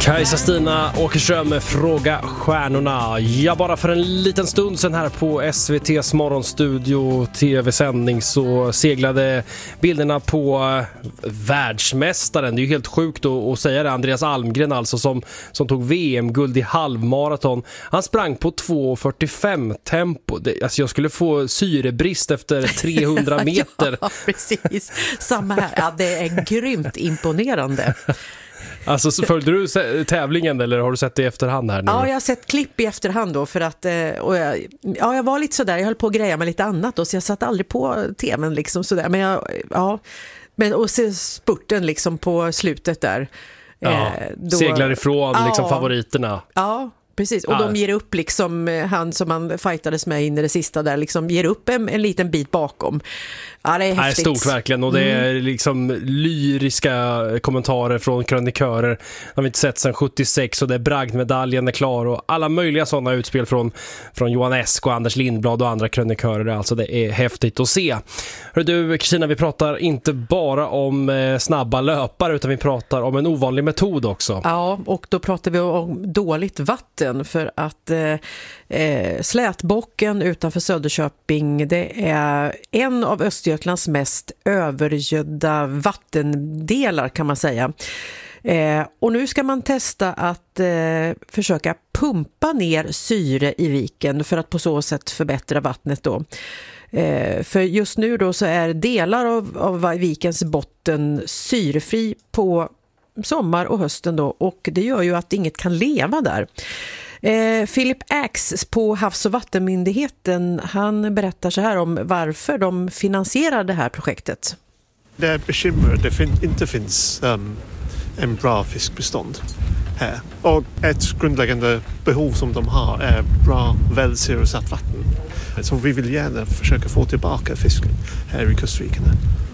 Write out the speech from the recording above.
Kajsa-Stina Åkerström med Fråga Stjärnorna. Ja, bara för en liten stund sedan här på SVT:s morgonstudio tv-sändning så seglade bilderna på världsmästaren. Det är ju helt sjukt att säga det. Andreas Almgren alltså som tog VM-guld i halvmaraton. Han sprang på 2:45 tempo. Alltså jag skulle få syrebrist efter 300 meter. Ja, precis. Samma här. Ja, det är grymt imponerande. Alltså så följde du tävlingen eller har du sett det i efterhand här nu? Ja, jag har sett klipp i efterhand då för att och jag var lite sådär, jag höll på att greja med lite annat då, så jag satt aldrig på tvn liksom sådär, men och se spurten liksom på slutet där. Då, seglar ifrån liksom favoriterna. Ja, precis. Och de ger upp liksom, han som man fightades med in i det sista där, liksom ger upp en liten bit bakom. Ja, det är häftigt. Det är stort verkligen, och det är liksom lyriska kommentarer från krönikörer. Det har vi inte sett sedan 76, och det är bragdmedaljen är klar och alla möjliga sådana utspel från Johan Esk och Anders Lindblad och andra krönikörer. Alltså det är häftigt att se. Hör du, Kristina, vi pratar inte bara om snabba löpare utan vi pratar om en ovanlig metod också. Ja, och då pratar vi om dåligt vatten, för att Slätbocken utanför Söderköping, det är en av Östergötlands mest övergödda vattendelar kan man säga. Och nu ska man testa att försöka pumpa ner syre i viken för att på så sätt förbättra vattnet då. För just nu då så är delar av vikens botten syrefri på sommar och hösten då, och det gör ju att inget kan leva där. Philip Ax på Havs- och vattenmyndigheten, han berättar så här om varför de finansierar det här projektet. Det är bekymmer det inte finns en bra fiskbestånd här. Och ett grundläggande behov som de har är bra välsyresatt vatten. Så vi vill gärna försöka få tillbaka fisken här i kustvikarna.